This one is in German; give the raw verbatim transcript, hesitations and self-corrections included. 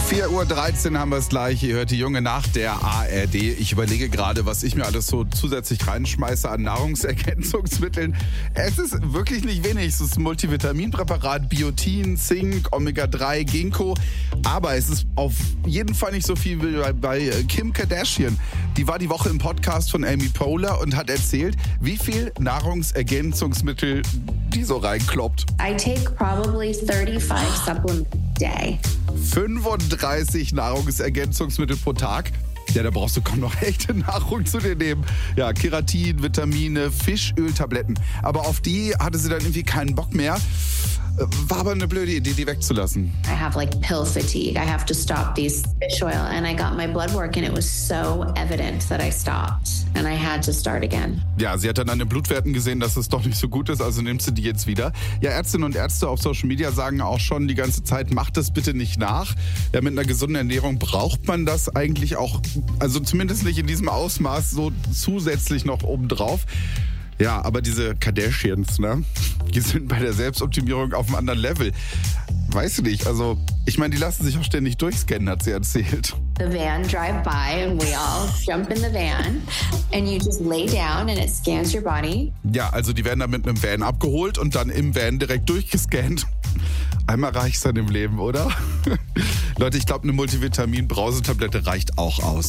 vier Uhr dreizehn haben wir es gleich. Ihr hört die junge Nacht der A R D. Ich überlege gerade, was ich mir alles so zusätzlich reinschmeiße an Nahrungsergänzungsmitteln. Es ist wirklich nicht wenig. Es ist ein Multivitaminpräparat, Biotin, Zink, Omega drei, Ginkgo. Aber es ist auf jeden Fall nicht so viel wie bei, bei Kim Kardashian. Die war die Woche im Podcast von Amy Poehler und hat erzählt, wie viel Nahrungsergänzungsmittel die so reinkloppt. I take probably thirty-five supplements a day. fünfunddreißig Nahrungsergänzungsmittel pro Tag. Ja, da brauchst du kaum noch echte Nahrung zu dir nehmen. Ja, Keratin, Vitamine, Fischöltabletten. Aber auf die hatte sie dann irgendwie keinen Bock mehr. War aber eine blöde Idee, die wegzulassen. I have like pill fatigue. I have to stop these fish oil. And I got my blood work and it was so evident that I stopped. And I had to start again. Ja, sie hat dann an den Blutwerten gesehen, dass es doch nicht so gut ist, also nimmt sie die jetzt wieder. Ja, Ärztinnen und Ärzte auf Social Media sagen auch schon die ganze Zeit, macht das bitte nicht nach. Ja, mit einer gesunden Ernährung braucht man das eigentlich auch, also zumindest nicht in diesem Ausmaß, so zusätzlich noch obendrauf. Ja, aber diese Kardashians, ne, die sind bei der Selbstoptimierung auf einem anderen Level. Weiß ich nicht, also ich meine, die lassen sich auch ständig durchscannen, hat sie erzählt. The van drive by and we all jump in the van and you just lay down and it scans your body. Ja, also die werden dann mit einem Van abgeholt und dann im Van direkt durchgescannt. Einmal reicht's dann im Leben, oder? Leute, ich glaube, eine Multivitamin-Brausetablette reicht auch aus.